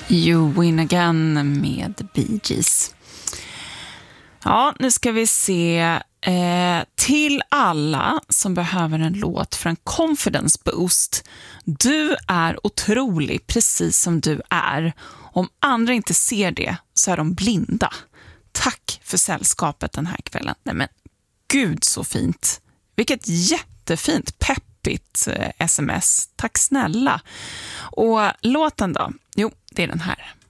You Win Again med Bee Gees. Ja, nu ska vi se. Till alla som behöver en låt för en confidence boost. Du är otrolig precis som du är. Om andra inte ser det så är de blinda. Tack för sällskapet den här kvällen. Nej men, gud så fint. Vilket jättefint, peppigt sms. Tack snälla. Och låten då? Jo, det är den här.